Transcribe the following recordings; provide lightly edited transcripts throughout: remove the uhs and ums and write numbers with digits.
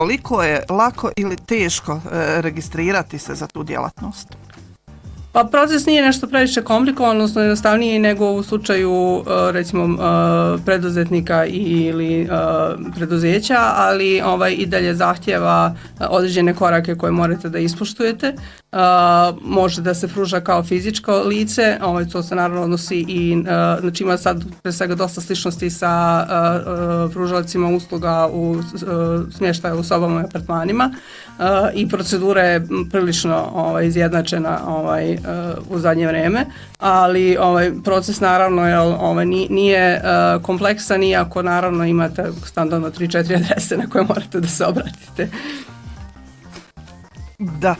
Koliko je lako ili teško registrirati se za tu djelatnost? Pa proces nije nešto previše komplikovan, odnosno jednostavniji nego u slučaju recimo preduzetnika ili preduzeća, ali i dalje zahtjeva određene korake koje morate da ispoštujete. Može da se pruža kao fizičko lice, to se naravno odnosi i znači ima sad pre svega dosta sličnosti sa pružalcima usluga u smještaju u sobama i apartmanima i procedura je prilično izjednačena u zadnje vrijeme, ali proces naravno nije kompleksan, iako naravno imate standardno 3-4 adrese na koje morate da se obratite. Da.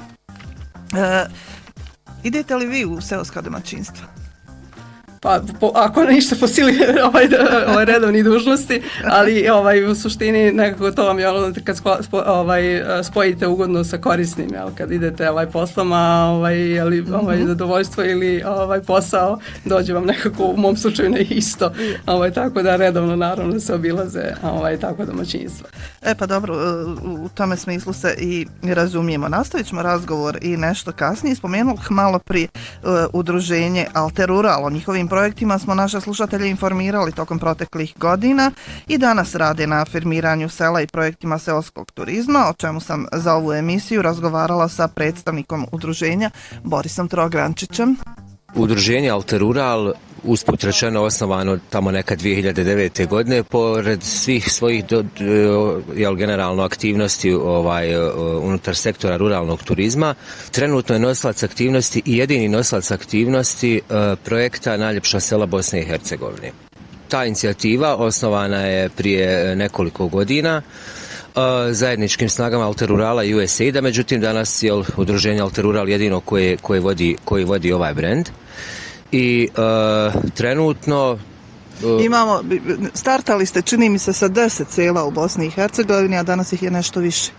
Idete li vi u seoska domaćinstva? Pa ako ništa po sili redovni dužnosti, ali u suštini nekako to vam je kad spojite ugodno sa korisnim, kad idete poslom, zadovoljstvo ili posao dođe vam nekako u mom slučaju na isto, tako da redovno naravno se obilaze tako domaćinstva. Pa dobro, u tome smislu se i razumijemo. Nastavit ćemo razgovor i nešto kasnije. Spomenuo malo prije udruženje Alterural, o njihovim projektima smo naše slušatelje informirali tokom proteklih godina i danas rade na afirmiranju sela i projektima seoskog turizma, o čemu sam za ovu emisiju razgovarala sa predstavnikom udruženja Borisom Trogrančićem. Udruženje Alterural, usput rečeno, osnovano tamo neka 2009. godine, pored svih svojih generalno aktivnosti unutar sektora ruralnog turizma, trenutno je nosilac aktivnosti i jedini nosilac aktivnosti projekta Najljepša sela Bosne i Hercegovine. Ta inicijativa osnovana je prije nekoliko godina zajedničkim snagama Alterurala i USAID-a, međutim danas je udruženje Alterural jedino koji vodi ovaj brend. I trenutno startali ste, čini mi se, sa 10 sela u Bosni i Hercegovini, a danas ih je nešto više.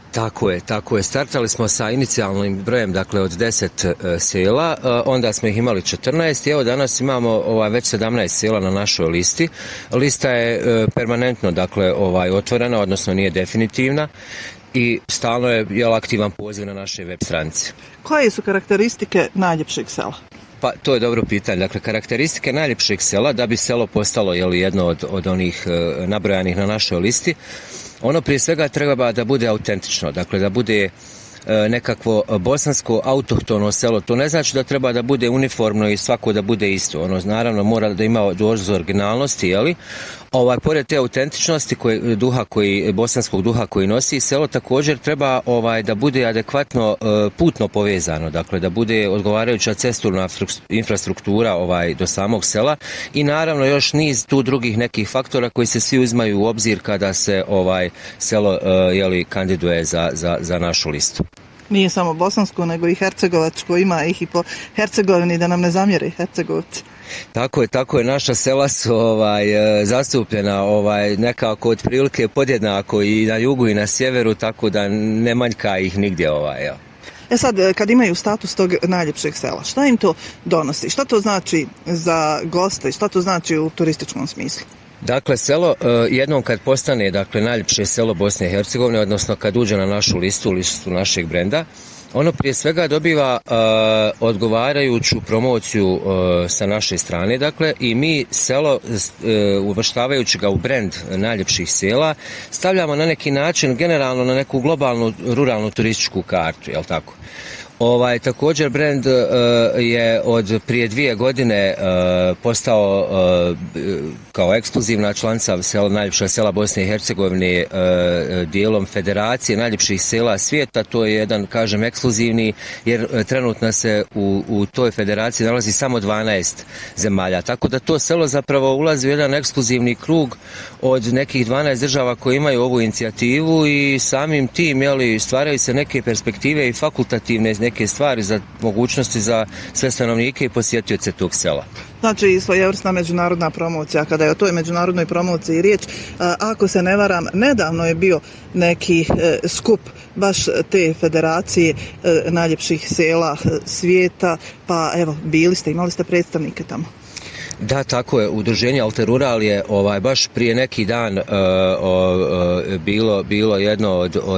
Tako je. Startali smo sa inicijalnim brojem, dakle, od 10 sela, onda smo ih imali 14 i evo danas imamo već 17 sela na našoj listi. Lista je permanentno, dakle, otvorena, odnosno nije definitivna i stalno je aktivan poziv na naše web stranice. Koje su karakteristike najljepšeg sela? Pa to je dobro pitanje. Dakle, karakteristike najljepšeg sela, da bi selo postalo jedno od onih nabrojanih na našoj listi, ono prije svega treba da bude autentično, dakle da bude nekakvo bosansko autohtono selo. To ne znači da treba da bude uniformno i svako da bude isto. Ono naravno mora da ima dozu originalnosti, jeli? Pored te autentičnosti bosanskog duha koji nosi selo, također treba da bude adekvatno putno povezano, dakle da bude odgovarajuća cestovna infrastruktura do samog sela i naravno još niz tu drugih nekih faktora koji se svi uzmaju u obzir kada se selo kandiduje za našu listu. Nije samo bosansko, nego i hercegovačko, ima ih i po Hercegovini, da nam ne zamjeri Hercegovci. Tako je, naša sela su zastupljena nekako otprilike podjednako i na jugu i na sjeveru, tako da ne manjka ih nigdje Sad, kad imaju status tog najljepšeg sela, šta im to donosi? Šta to znači za goste? Šta to znači u turističkom smislu? Dakle, selo jednom kad postane najljepše selo Bosne i Hercegovine, odnosno kad uđe na našu listu našeg brenda, ono prije svega dobiva odgovarajuću promociju sa naše strane, dakle, i mi selo, uvrštavajući ga u brend najljepših sela, stavljamo na neki način generalno na neku globalnu ruralnu turističku kartu, jel tako? Također brend je od prije 2 godine postao kao ekskluzivna članica najljepša sela Bosne i Hercegovine dijelom Federacije najljepših sela svijeta. To je jedan, kažem, ekskluzivni, jer trenutno se u toj federaciji nalazi samo 12 zemalja. Tako da to selo zapravo ulazi u jedan ekskluzivni krug od nekih 12 država koji imaju ovu inicijativu i samim tim stvaraju se neke perspektive i fakultativne neke stvari za mogućnosti za sve stanovnike i posjetioce tog sela. Znači svojevrsna međunarodna promocija. Kada je o toj međunarodnoj promociji riječ, ako se ne varam, nedavno je bio neki skup baš te federacije najljepših sela svijeta, pa evo, imali ste predstavnike tamo. Da, tako je. Udruženje Alterural je baš prije neki dan bilo jedno